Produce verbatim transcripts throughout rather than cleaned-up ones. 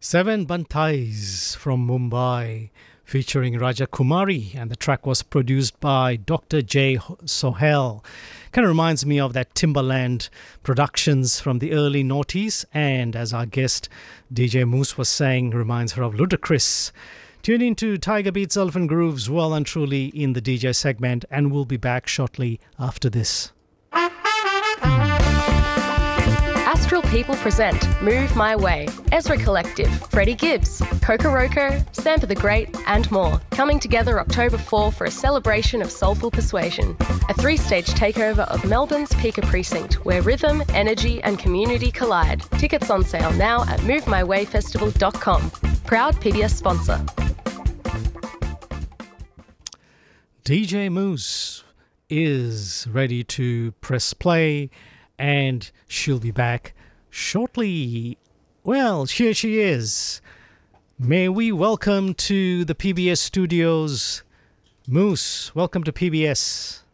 Seven Bantais from Mumbai featuring Raja Kumari, and the track was produced by Doctor J. Sohail. Kind of reminds me of that Timbaland productions from the early noughties, and as our guest D J Moose was saying, reminds her of Ludacris. Tune into Tiger Beats Elephant Grooves well and truly in the D J segment, and we'll be back shortly after this. Astral People present Move My Way, Ezra Collective, Freddie Gibbs, Kokoroko, Sampa the Great and more, coming together October fourth for a celebration of soulful persuasion. A three-stage takeover of Melbourne's Pika Precinct where rhythm, energy and community collide. Tickets on sale now at move my way festival dot com. Proud P B S sponsor. D J Moose is ready to press play, and she'll be back shortly. Well, here she is. May we welcome to the P B S studios, Moose. Welcome to P B S.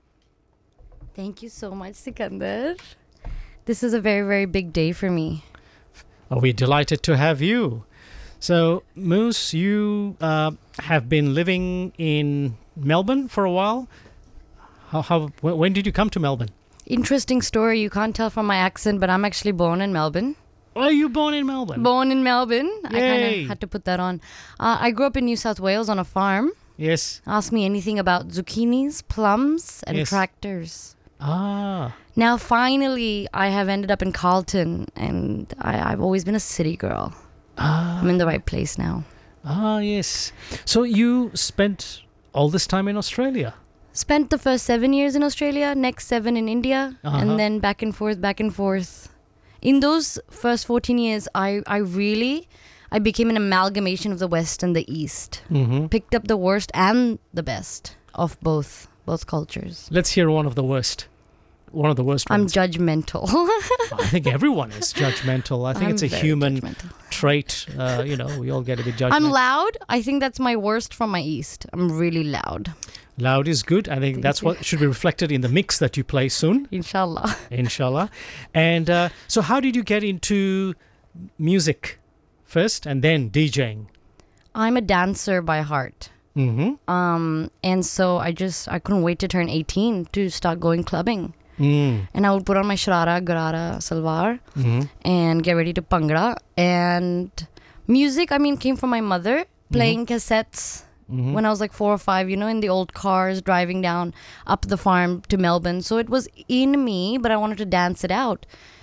Thank you so much, Sikandar. This is a very, very big day for me. Oh, we're delighted to have you. So, Moose, you uh, have been living in Melbourne for a while. How, how, when did you come to Melbourne? Interesting story. You can't tell from my accent, but I'm actually born in Melbourne. Are you born in Melbourne? Born in Melbourne. Yay. I kind of had to put that on. Uh, I grew up in New South Wales on a farm. Yes. Ask me anything about zucchinis, plums, and Yes. tractors. Ah. Now, finally, I have ended up in Carlton, and I, I've always been a city girl. Ah. I'm in the right place now. Ah, yes. So you spent all this time in Australia? Spent the first seven years in Australia, next seven in India, Uh-huh. and then back and forth, back and forth. In those first fourteen years, I, I really, I became an amalgamation of the West and the East. Mm-hmm. Picked up the worst and the best of both, both cultures. Let's hear one of the worst. One of the worst I'm ones. judgmental. I think everyone is judgmental. I think I'm it's a very human judgmental. trait. Uh, you know, we all get a bit judgmental. I'm loud. I think that's my worst from my East. I'm really loud. Loud is good. I think Thank that's you. what should be reflected in the mix that you play soon, Inshallah. inshallah. And uh, so how did you get into music first and then DJing? I'm a dancer by heart. Mm-hmm. Um, and so I just, I couldn't wait to turn eighteen to start going clubbing. Mm. And I would put on my sharara, garara, salwar Mm-hmm. and get ready to pangra. And music, I mean, came from my mother playing cassettes Mm-hmm. when I was like four or five, you know, in the old cars driving down up the farm to Melbourne. So it was in me, but I wanted to dance it out.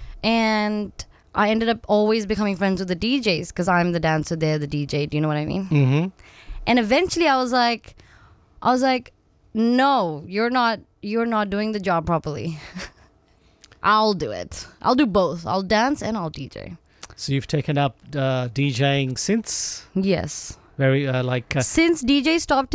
And I ended up always becoming friends with the D Js because I'm the dancer, they're the D J. Do you know what I mean? Mm-hmm. And eventually I was like, I was like, no, you're not, you're not doing the job properly. I'll do it. I'll do both. I'll dance and I'll D J. So you've taken up uh, DJing since? Yes. Very uh, like... Uh, Since D J stopped